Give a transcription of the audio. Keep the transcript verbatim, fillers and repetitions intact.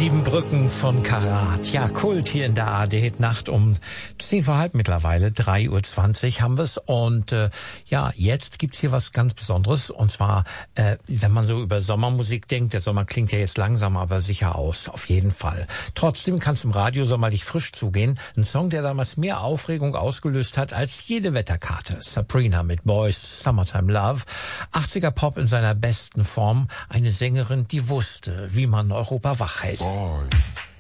Sieben Brücken von Karat. Ja, Kult hier in der A R D. Nacht um zehn vor halb mittlerweile, drei Uhr zwanzig haben wir's. Und äh, ja, jetzt gibt's hier was ganz Besonderes. Und zwar, äh, wenn man so über Sommermusik denkt, der Sommer klingt ja jetzt langsam, aber sicher aus, auf jeden Fall. Trotzdem kann es im Radio sommerlich frisch zugehen. Ein Song, der damals mehr Aufregung ausgelöst hat als jede Wetterkarte. Sabrina mit Boys, Summertime Love. achtziger Pop in seiner besten Form. Eine Sängerin, die wusste, wie man Europa wach hält. Boys.